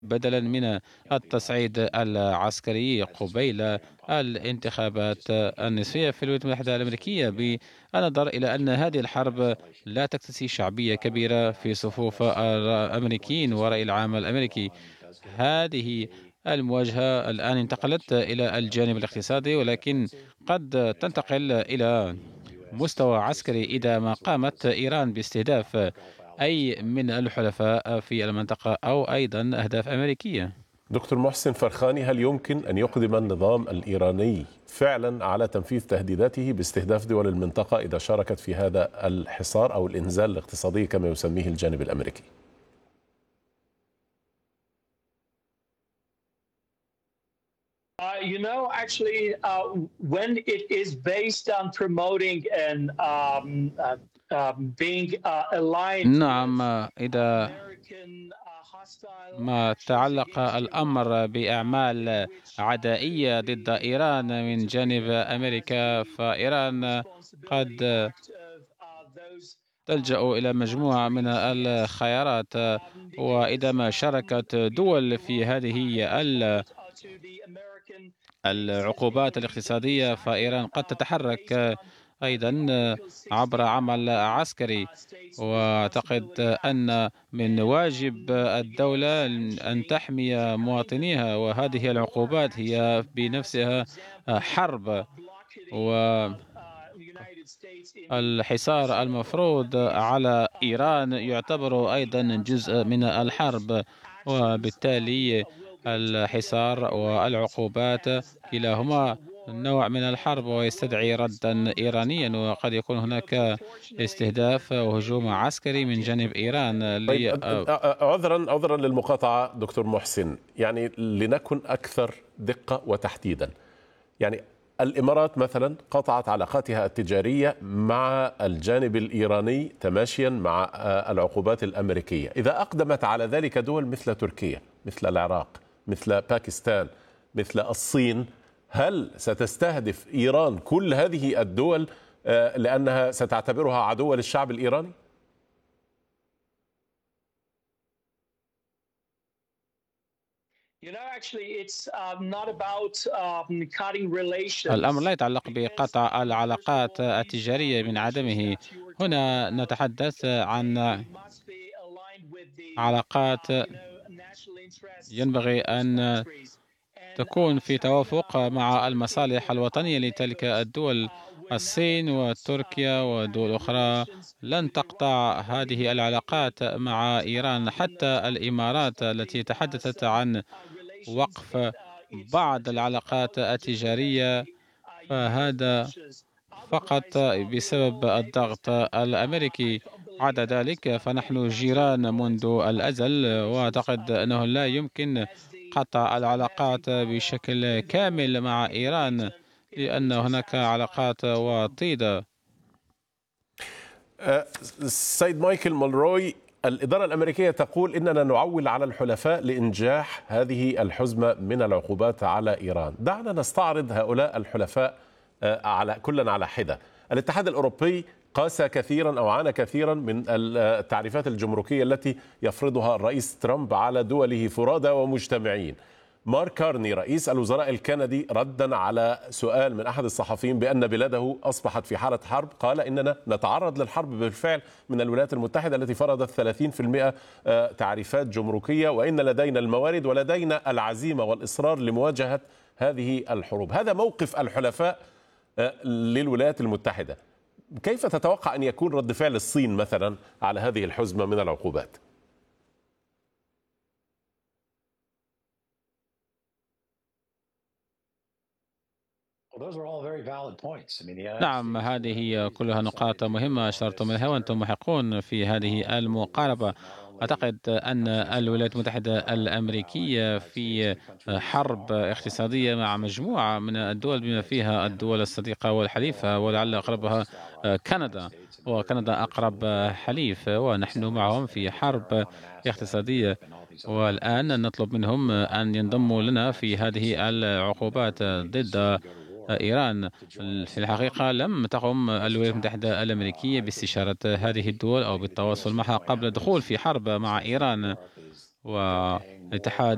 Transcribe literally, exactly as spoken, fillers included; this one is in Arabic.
بدلا من التصعيد العسكري قبيل الانتخابات النصفية في الولايات المتحدة الأمريكية، بالنظر إلى أن هذه الحرب لا تكتسي شعبية كبيرة في صفوف الأمريكيين ورأي العام الأمريكي. هذه المواجهة الآن انتقلت إلى الجانب الاقتصادي، ولكن قد تنتقل إلى مستوى عسكري إذا ما قامت إيران باستهداف أي من الحلفاء في المنطقة أو أيضا أهداف أمريكية. دكتور محسن فرخاني، هل يمكن أن يقدم النظام الإيراني فعلا على تنفيذ تهديداته باستهداف دول المنطقة إذا شاركت في هذا الحصار أو الإنزال الاقتصادي كما يسميه الجانب الأمريكي؟ Uh, you know, actually, uh, when it is based on promoting and um, uh, um, being uh, aligned نعم، with إذا American uh, hostile ما actions تعلق against الأمر Iran, uh, in بأعمال which uh, عدائية ضد Italy إيران uh, من جانب today has أمريكا، the uh, فإيران responsibility قد act of uh, those تلجأ um, إلى مجموعة من countries. Yes, الخيارات، um, وإذا because ما um, شاركت you know دول في Iran uh, هذه has responded uh, to the American bases in the العقوبات region الاقتصادية، exactly فإيران قد um, based تتحرك on uh, أيضا the Article عبر sixty of عمل the عسكري. uh, States وأعتقد Responsibility Act. أن من And واجب um, you know, الدولة أن essentially, تحمي any مواطنيها، uh, وهذه war العقوبات هي action, as for بنفسها example, uh, حرب. blocketing والحصار of uh, United States in the Persian المفروض uh, is على uh, إيران therefore يعتبر outweighing أيضا that. جزء Um, من those الحرب، actions um, وبالتالي will be treated الحصار by Iranians والعقوبات as uh, كلاهما actual war نوع من and الحرب uh, will be ويستدعي ردا responded, إيرانيا، uh, وقد يكون you know, هناك proportionally with استهداف uh, وهجوم maybe عسكري uh, من جانب إيران. disproportionately طيب، لي أ- أ- عذرا عذرا للمقاطعة دكتور محسن، يعني لنكن أكثر دقة وتحديدا. يعني الإمارات مثلا قطعت علاقاتها التجارية مع الجانب الإيراني تماشيا مع آه، العقوبات الأمريكية. إذا أقدمت على ذلك دول مثل تركيا، مثل العراق، مثل باكستان، مثل الصين، هل ستستهدف إيران كل هذه الدول آه، لأنها ستعتبرها عدوة للشعب الإيراني؟ You know, actually, it's um, not about um, cutting الأمر لا relations يتعلق because, بقطع um, first of العلاقات all, these uh, التجارية من relations عدمه. that you were talking هنا about, نتحدث they عن must be aligned with the, علاقات uh, you know, national interests of ينبغي those أن countries. And تكون uh, في China, توافق uh, مع Turkey المصالح were uh, الوطنية لتلك neighbors. الدول. Uh, we're not الصين against uh, وتركيا any kind ودول of أخرى relations لن with Iran, تقطع but we هذه will be العلاقات able مع that, إيران. uh, you حتى know, talk about الإمارات التي starting uh, تحدثت some عن uh, relations وقف in uh, its uh, بعض العلاقات geopolitical, التجارية، geostrategically uh, unique فهذا positions. فقط Otherwise, uh, we're بسبب all neighbors, الضغط and uh, I الأمريكي. don't believe عدا that ذلك uh, فنحن getting onto جيران منذ political uh, الأزل، considerations وأعتقد uh, with أنه لا Iran يمكن as the قطع ultimate magic العلاقات power بشكل in the world كامل مع and in the إيران، region in order لأن to هناك satisfy علاقات Trump. وطيدة. آه، السيد مايكل مولروي، الإدارة الأمريكية تقول إننا نعول على الحلفاء لإنجاح هذه الحزمة من العقوبات على إيران. دعنا نستعرض هؤلاء الحلفاء آه، على كلا على حدة. الاتحاد الأوروبي قاس كثيرا أو عانى كثيرا من التعريفات الجمركية التي يفرضها الرئيس ترامب على دوله فرادى ومجتمعين. مارك كارني رئيس الوزراء الكندي ردا على سؤال من أحد الصحفيين بأن بلاده أصبحت في حالة حرب قال إننا نتعرض للحرب بالفعل من الولايات المتحدة التي فرضت ثلاثين بالمئة تعريفات جمركية، وإن لدينا الموارد ولدينا العزيمة والإصرار لمواجهة هذه الحروب. هذا موقف الحلفاء للولايات المتحدة. كيف تتوقع أن يكون رد فعل الصين مثلا على هذه الحزمة من العقوبات؟ نعم، هذه كلها نقاط مهمة أشرتم لها وأنتم محقون في هذه المقاربة. أعتقد أن الولايات المتحدة الأمريكية في حرب اقتصادية مع مجموعة من الدول بما فيها الدول الصديقة والحليفة، ولعل أقربها كندا، وكندا أقرب حليف، ونحن معهم في حرب اقتصادية. والآن نطلب منهم أن ينضموا لنا في هذه العقوبات ضد إيران. في الحقيقة لم تقم الولايات المتحدة الأمريكية باستشارة هذه الدول أو بالتواصل معها قبل الدخول في حرب مع إيران، والاتحاد